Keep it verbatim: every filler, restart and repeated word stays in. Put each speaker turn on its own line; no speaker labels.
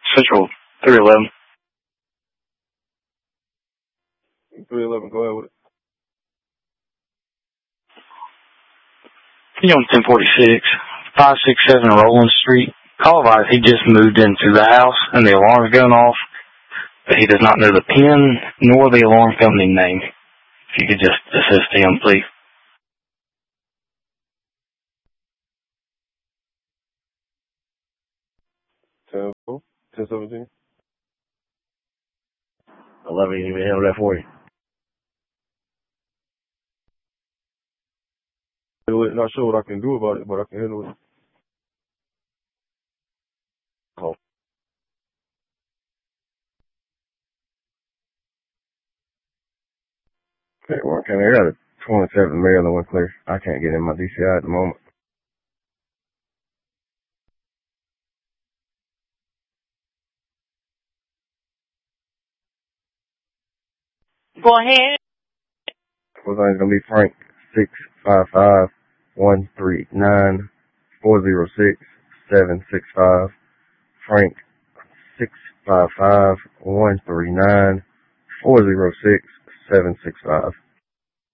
Central three eleven.
three eleven, go ahead with it.
He on ten forty-six, five sixty-seven Roland Street. Call advised he just moved into the house and the alarm's going off, but he does not know the PIN nor the alarm company name. If you could just assist him, please.
ten seventeen.
eleven, you can handle that for you.
Not sure what I can do about it, but I can handle it.
Oh. Okay, well, okay, I got a twenty-seven Maryland one clear. I can't get in my D C I at the moment.
Go ahead.
What's well, gonna be Frank six five five one three nine four zero six seven six five. Frank six five five one three nine four zero six seven six five.